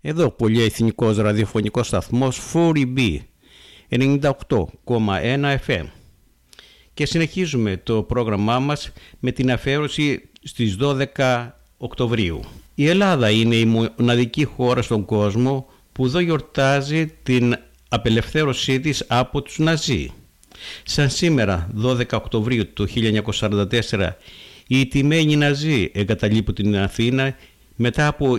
Εδώ πολυεθνικός ραδιοφωνικός σταθμός 4B 98,1 FM. Και συνεχίζουμε το πρόγραμμά μας με την αφιέρωση στις 12 Οκτωβρίου. Η Ελλάδα είναι η μοναδική χώρα στον κόσμο που εδώ γιορτάζει την απελευθέρωσή της από τους Ναζί. Σαν σήμερα 12 Οκτωβρίου του 1944 οι ηττημένοι Ναζί εγκαταλείπουν την Αθήνα μετά από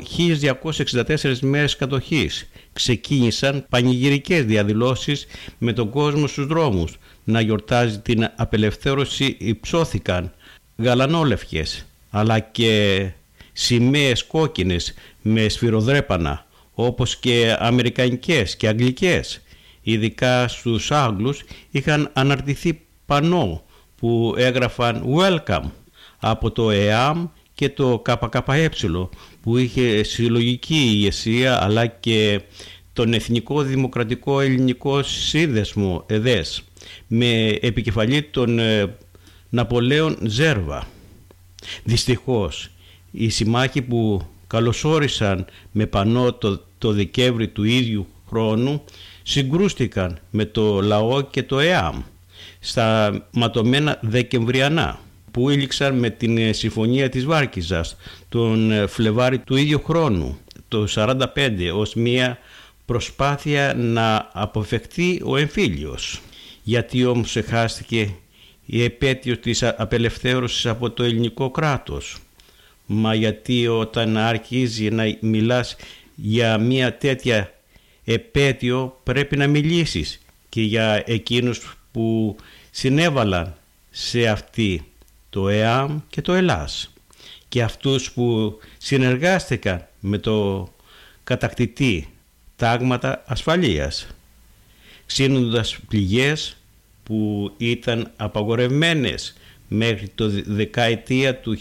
1264 μέρες κατοχής. Ξεκίνησαν πανηγυρικές διαδηλώσεις με τον κόσμο στους δρόμους. Να γιορτάζει την απελευθέρωση υψώθηκαν γαλανόλευκες αλλά και σημαίες κόκκινες με σφυροδρέπανα, όπως και αμερικανικές και αγγλικές. Ειδικά στους Άγγλους είχαν αναρτηθεί πανό που έγραφαν «Welcome» από το ΕΑΜ και το ΚΚΕ που είχε συλλογική ηγεσία, αλλά και τον Εθνικό Δημοκρατικό Ελληνικό Σύνδεσμο ΕΔΕΣ με επικεφαλή τον Ναπολέον Ζέρβα. Δυστυχώς οι συμμάχοι που καλωσόρισαν με πανό το Δεκέμβρη του ίδιου χρόνου συγκρούστηκαν με το λαό και το ΕΑΜ στα ματωμένα Δεκεμβριανά που ήλιξαν με την Συμφωνία της Βάρκιζας τον Φλεβάρι του ίδιου χρόνου, το 1945, ως μια προσπάθεια να αποφευχθεί ο εμφύλιος. Γιατί όμως εχάστηκε η επέτειο της απελευθέρωσης από το ελληνικό κράτος? Μα γιατί όταν αρχίζει να μιλάς για μια τέτοια επέτειο πρέπει να μιλήσεις και για εκείνους που συνέβαλαν σε αυτή, το ΕΑΜ και το ΕΛΑΣ, και αυτούς που συνεργάστηκαν με το κατακτητή τάγματα ασφαλείας, ξύνοντας πληγές που ήταν απαγορευμένες μέχρι το δεκαετία του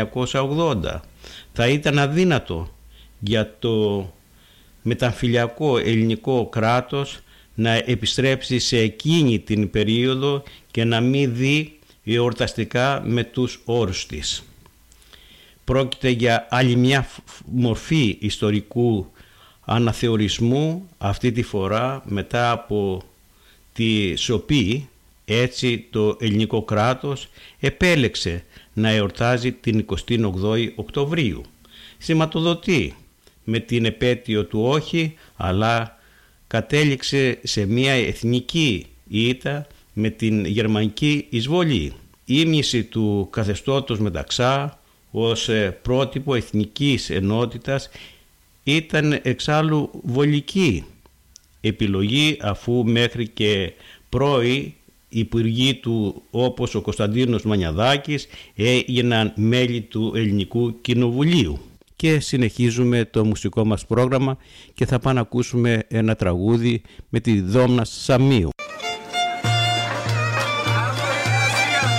1980. Θα ήταν αδύνατο για το μεταμφυλιακό ελληνικό κράτος να επιστρέψει σε εκείνη την περίοδο και να μην δει εορταστικά με τους όρους της. Πρόκειται για άλλη μια μορφή ιστορικού αναθεωρισμού, αυτή τη φορά μετά από τη σοπή. Έτσι το ελληνικό κράτος επέλεξε να εορτάζει την 28η Οκτωβρίου. Σηματοδοτεί με την επέτειο του όχι, αλλά κατέληξε σε μια εθνική ήττα με την γερμανική εισβολή. Η ύμνηση του καθεστώτος Μεταξά ως πρότυπο εθνικής ενότητας ήταν εξάλλου βολική επιλογή, αφού μέχρι και πρώοι υπουργοί του όπως ο Κωνσταντίνος Μανιαδάκης έγιναν μέλη του Ελληνικού Κοινοβουλίου. Και συνεχίζουμε το μουσικό μας πρόγραμμα και θα πάμε να ακούσουμε ένα τραγούδι με τη Δόμνα Σαμίου.